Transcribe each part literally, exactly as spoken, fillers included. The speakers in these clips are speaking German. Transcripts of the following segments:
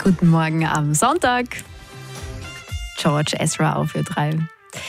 Guten Morgen am Sonntag. George Ezra auf Ö drei.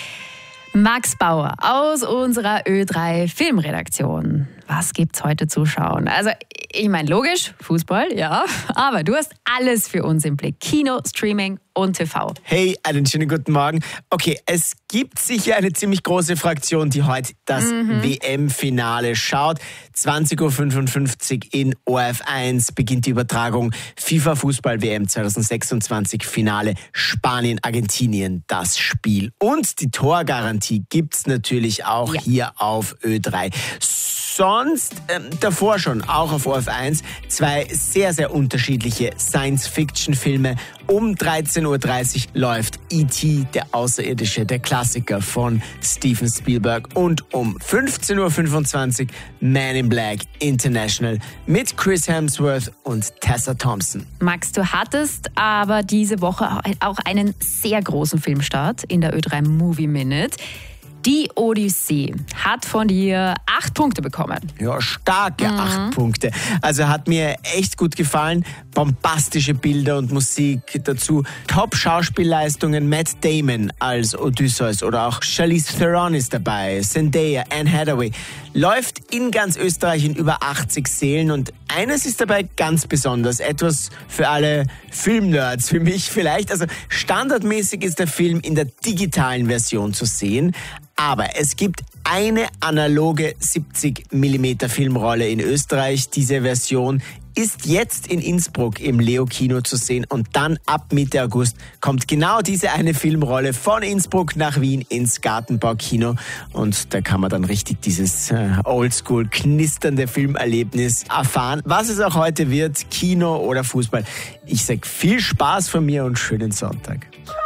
Max Bauer aus unserer Ö drei Filmredaktion. Was gibt's heute zu schauen? Also, ich meine, logisch, Fußball, ja. Aber du hast alles für uns im Blick. Kino, Streaming und T V. Hey, einen schönen guten Morgen. Okay, es gibt sicher eine ziemlich große Fraktion, die heute das Mhm. W M-Finale schaut. zwanzig Uhr fünfundfünfzig in O R F eins beginnt die Übertragung FIFA-Fußball-W M zwanzig sechsundzwanzig Finale Spanien-Argentinien, das Spiel. Und die Torgarantie gibt's natürlich auch Ja. hier auf Ö drei. Sonst ähm, davor schon, auch auf O R F eins, zwei sehr, sehr unterschiedliche Science-Fiction-Filme. Um dreizehn Uhr dreißig läuft E T, der Außerirdische, der Klassiker von Steven Spielberg. Und um fünfzehn Uhr fünfundzwanzig Man in Black International mit Chris Hemsworth und Tessa Thompson. Max, du hattest aber diese Woche auch einen sehr großen Filmstart in der Ö drei Movie Minute. Die Odyssee hat von dir acht Punkte bekommen. Ja, starke acht Punkte. Also hat mir echt gut gefallen. Bombastische Bilder und Musik dazu. Top-Schauspielleistungen. Matt Damon als Odysseus oder auch Charlize Theron ist dabei. Zendaya, Anne Hathaway. Läuft in ganz Österreich in über achtzig Sälen und eines ist dabei ganz besonders. Etwas für alle Filmnerds, für mich vielleicht. Also standardmäßig ist der Film in der digitalen Version zu sehen. Aber es gibt eine analoge siebzig Millimeter Filmrolle in Österreich. Diese Version ist jetzt in Innsbruck im Leo-Kino zu sehen und dann ab Mitte August kommt genau diese eine Filmrolle von Innsbruck nach Wien ins Gartenbaukino und da kann man dann richtig dieses äh, oldschool knisternde Filmerlebnis erfahren. Was es auch heute wird, Kino oder Fußball. Ich sag viel Spaß von mir und schönen Sonntag.